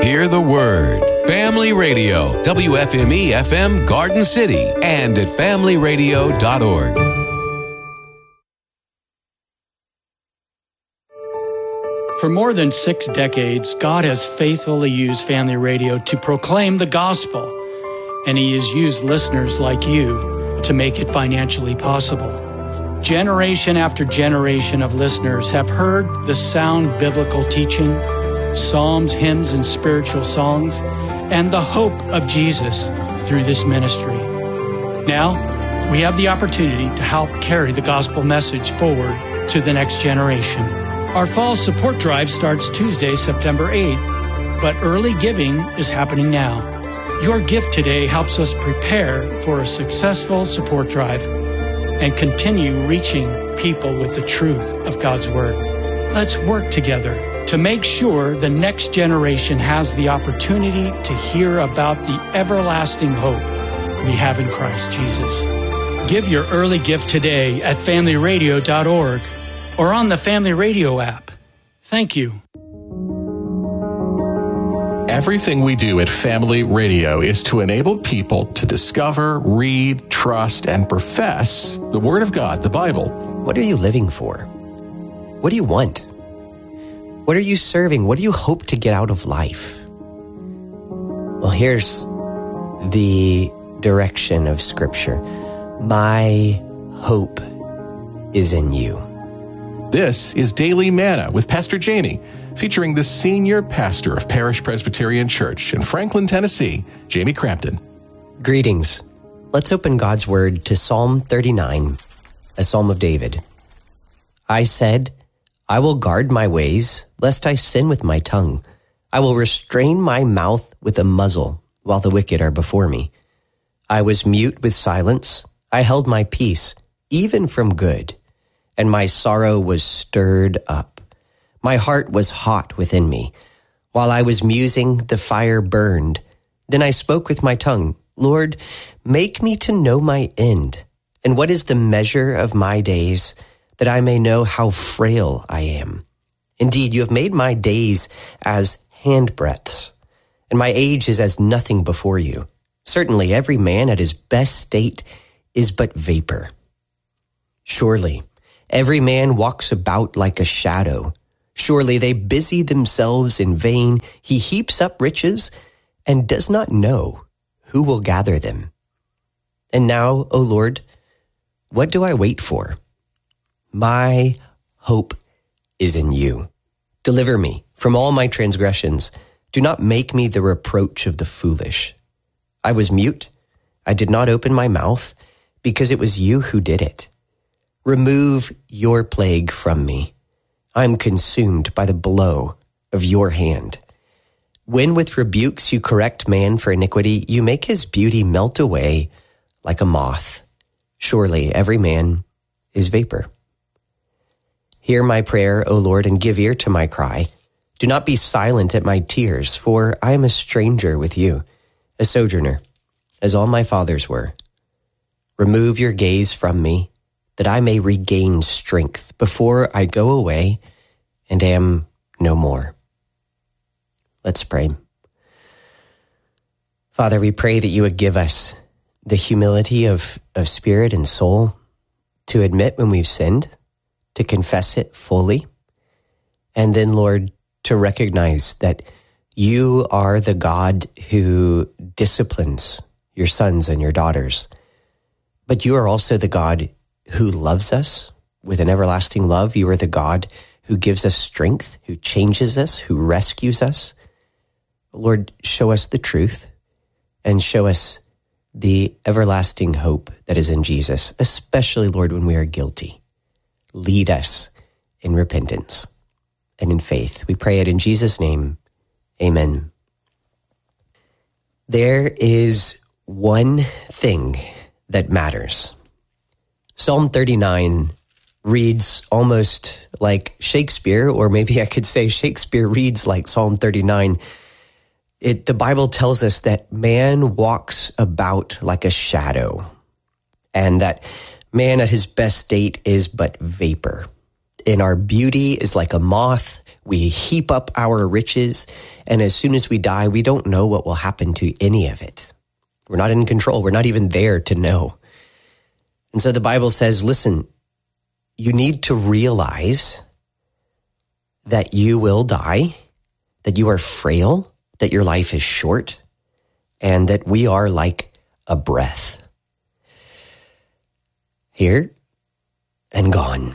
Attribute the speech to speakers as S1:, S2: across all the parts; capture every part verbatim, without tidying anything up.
S1: Hear the word. Family Radio, W F M E F M Garden City, and at family radio dot org.
S2: For more than six decades, God has faithfully used Family Radio to proclaim the gospel, and He has used listeners like you to make it financially possible. Generation after generation of listeners have heard the sound biblical teaching, psalms, hymns, and spiritual songs, and the hope of Jesus through this ministry. Now, we have the opportunity to help carry the gospel message forward to the next generation. Our fall support drive starts Tuesday, September eighth, but early giving is happening now. Your gift today helps us prepare for a successful support drive and continue reaching people with the truth of God's Word. Let's work together to make sure the next generation has the opportunity to hear about the everlasting hope we have in Christ Jesus. Give your early gift today at family radio dot org or on the Family Radio app. Thank you.
S3: Everything we do at Family Radio is to enable people to discover, read, trust, and profess the Word of God, the Bible.
S4: What are you living for? What do you want? What are you serving? What do you hope to get out of life? Well, here's the direction of Scripture. My hope is in you.
S3: This is Daily Manna with Pastor Jamie, featuring the senior pastor of Parish Presbyterian Church in Franklin, Tennessee, Jamie Crampton.
S4: Greetings. Let's open God's Word to Psalm thirty-nine, a psalm of David. I said, I will guard my ways, lest I sin with my tongue. I will restrain my mouth with a muzzle, while the wicked are before me. I was mute with silence. I held my peace, even from good. And my sorrow was stirred up. My heart was hot within me. While I was musing, the fire burned. Then I spoke with my tongue, Lord, make me to know my end. And what is the measure of my days, that I may know how frail I am? Indeed, you have made my days as handbreadths, and my age is as nothing before you. Certainly every man at his best state is but vapor. Surely every man walks about like a shadow. Surely they busy themselves in vain. He heaps up riches and does not know who will gather them. And now, O Lord, what do I wait for? My hope is in you. Deliver me from all my transgressions. Do not make me the reproach of the foolish. I was mute. I did not open my mouth, because it was you who did it. Remove your plague from me. I am consumed by the blow of your hand. When with rebukes you correct man for iniquity, you make his beauty melt away like a moth. Surely every man is vapor. Hear my prayer, O Lord, and give ear to my cry. Do not be silent at my tears, for I am a stranger with you, a sojourner, as all my fathers were. Remove your gaze from me, that I may regain strength before I go away and am no more. Let's pray. Father, we pray that you would give us the humility of, of spirit and soul to admit when we've sinned, to confess it fully, and then, Lord, to recognize that you are the God who disciplines your sons and your daughters, but you are also the God who loves us with an everlasting love. You are the God who gives us strength, who changes us, who rescues us. Lord, show us the truth and show us the everlasting hope that is in Jesus, especially, Lord, when we are guilty. Lead us in repentance and in faith. We pray it in Jesus' name. Amen. There is one thing that matters. Psalm thirty-nine reads almost like Shakespeare, or maybe I could say Shakespeare reads like Psalm thirty-nine. It, the Bible tells us that man walks about like a shadow, and that man at his best state is but vapor. and our beauty is like a moth. We heap up our riches, and as soon as we die, we don't know what will happen to any of it. We're not in control. We're not even there to know. And so the Bible says, listen, you need to realize that you will die, that you are frail, that your life is short, and that we are like a breath. Here and gone.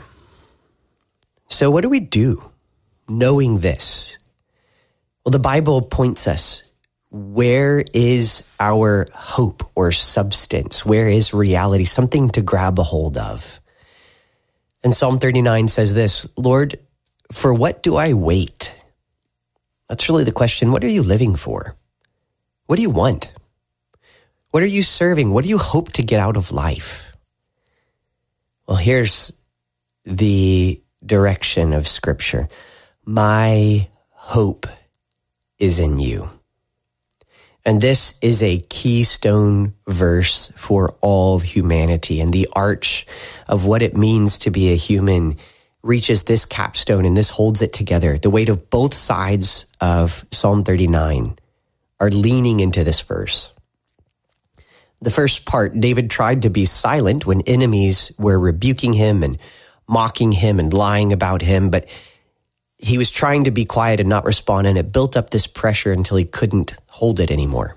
S4: So what do we do knowing this? Well, the Bible points us. Where is our hope or substance? Where is reality? Something to grab a hold of. And Psalm thirty-nine says this, Lord, for what do I wait? That's really the question. What are you living for? What do you want? What are you serving? What do you hope to get out of life? Well, here's the direction of Scripture. My hope is in you. And this is a keystone verse for all humanity. And the arch of what it means to be a human reaches this capstone, and this holds it together. The weight of both sides of Psalm thirty-nine are leaning into this verse. The first part, David tried to be silent when enemies were rebuking him and mocking him and lying about him, but he was trying to be quiet and not respond, and it built up this pressure until he couldn't hold it anymore.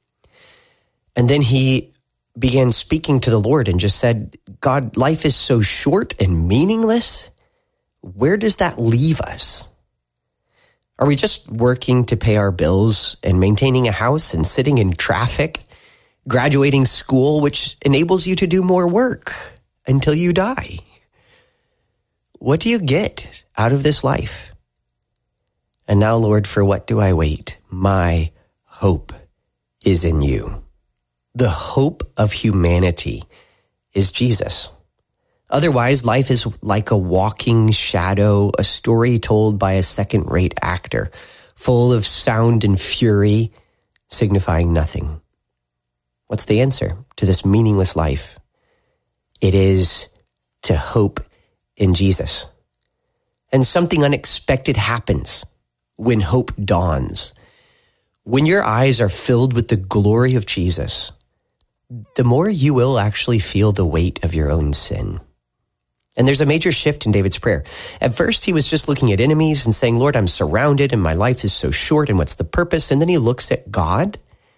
S4: And then he began speaking to the Lord and just said, God, life is so short and meaningless. Where does that leave us? Are we just working to pay our bills and maintaining a house and sitting in traffic, graduating school, which enables you to do more work until you die? What do you get out of this life? And now, Lord, for what do I wait? My hope is in you. The hope of humanity is Jesus. Otherwise, life is like a walking shadow, a story told by a second-rate actor, full of sound and fury, signifying nothing. What's the answer to this meaningless life? It is to hope in Jesus. And something unexpected happens when hope dawns. When your eyes are filled with the glory of Jesus, the more you will actually feel the weight of your own sin. And there's a major shift in David's prayer. At first, he was just looking at enemies and saying, Lord, I'm surrounded and my life is so short, and what's the purpose? And then he looks at God,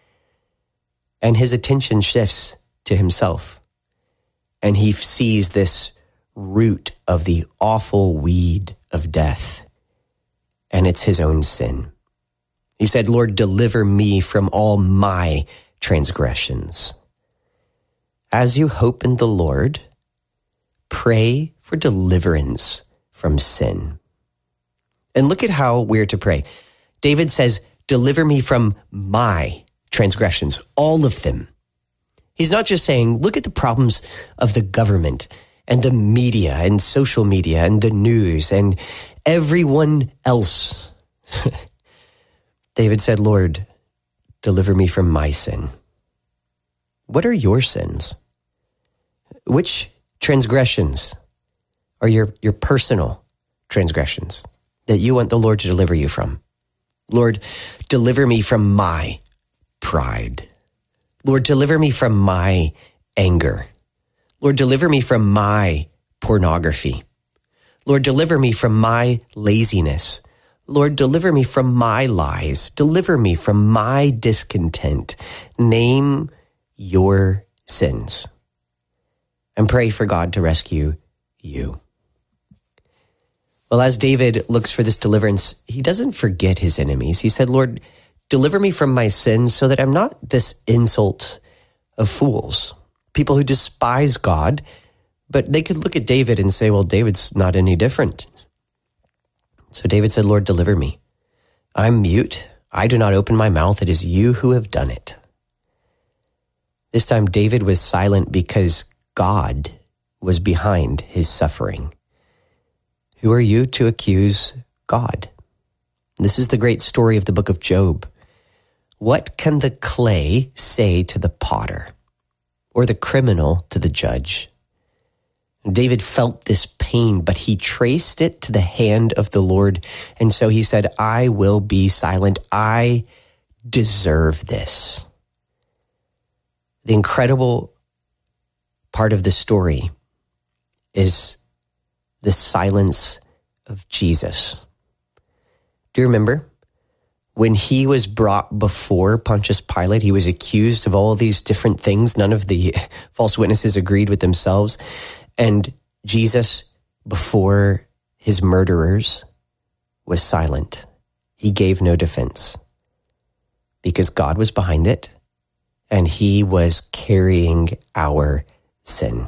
S4: and his attention shifts to himself. And he sees this root of the awful weed of death, and it's his own sin. He said, Lord, deliver me from all my transgressions. As you hope in the Lord, pray for deliverance from sin. And look at how we're to pray. David says, deliver me from my transgressions, all of them. He's not just saying, look at the problems of the government and the media and social media and the news and everyone else. David said, Lord, deliver me from my sin. What are your sins? Which transgressions are your, your personal transgressions that you want the Lord to deliver you from? Lord, deliver me from my pride. Lord, deliver me from my anger. Lord, deliver me from my pornography. Lord, deliver me from my laziness. Lord, deliver me from my lies. Deliver me from my discontent. Name your sins. And pray for God to rescue you. Well, as David looks for this deliverance, he doesn't forget his enemies. He said, Lord, deliver me from my sins so that I'm not this insult of fools, people who despise God, but they could look at David and say, well, David's not any different. So David said, Lord, deliver me. I'm mute. I do not open my mouth. It is you who have done it. This time David was silent because God was behind his suffering. Who are you to accuse God? This is the great story of the book of Job. What can the clay say to the potter, or the criminal to the judge? David felt this pain, but he traced it to the hand of the Lord. And so he said, I will be silent. I deserve this. The incredible part of the story is the silence of Jesus. Do you remember when he was brought before Pontius Pilate? He was accused of all these different things. None of the false witnesses agreed with themselves. And Jesus, before his murderers, was silent. He gave no defense because God was behind it and he was carrying our sin.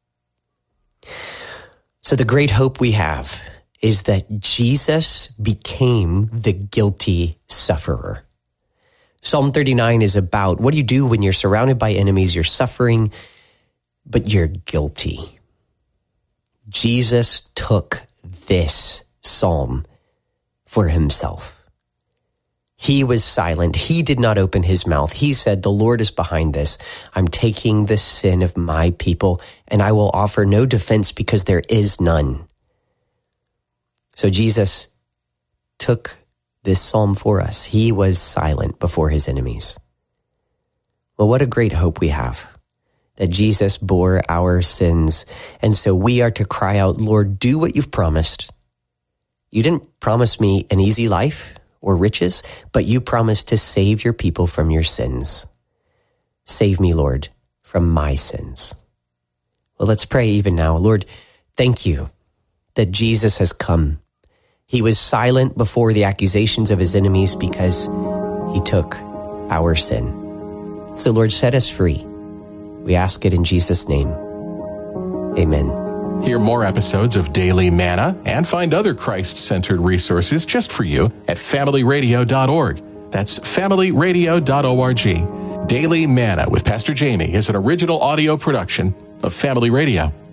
S4: So the great hope we have is that Jesus became the guilty sufferer. Psalm thirty-nine is about what do you do when you're surrounded by enemies, you're suffering, but you're guilty. Jesus took this psalm for himself. He was silent. He did not open his mouth. He said, the Lord is behind this. I'm taking the sin of my people, and I will offer no defense because there is none. So Jesus took this psalm for us. He was silent before his enemies. Well, what a great hope we have that Jesus bore our sins. And so we are to cry out, Lord, do what you've promised. You didn't promise me an easy life or riches, but you promised to save your people from your sins. Save me, Lord, from my sins. Well, let's pray even now. Lord, thank you that Jesus has come. He was silent before the accusations of his enemies because he took our sin. So, Lord, set us free. We ask it in Jesus' name. Amen.
S3: Hear more episodes of Daily Manna and find other Christ-centered resources just for you at family radio dot org. That's family radio dot org. Daily Manna with Pastor Jamie is an original audio production of Family Radio.